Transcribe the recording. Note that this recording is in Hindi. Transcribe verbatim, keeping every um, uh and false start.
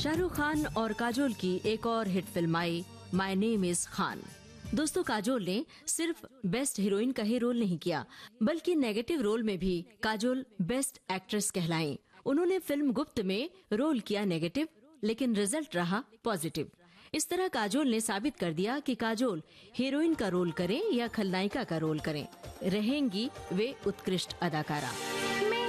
शाहरुख खान और काजोल की एक और hit film I my name is Khan. दोस्तों, काजोल ने सिर्फ बेस्ट हीरोइन का ही रोल नहीं किया, बल्कि नेगेटिव रोल में भी काजोल बेस्ट एक्ट्रेस कहलाई। उन्होंने फिल्म गुप्त में रोल किया नेगेटिव, लेकिन रिजल्ट रहा पॉजिटिव। इस तरह काजोल ने साबित कर दिया कि काजोल हीरोइन का रोल करें या खलनायिका का रोल करें, रहेंगी वे उत्कृष्ट अदाकारा।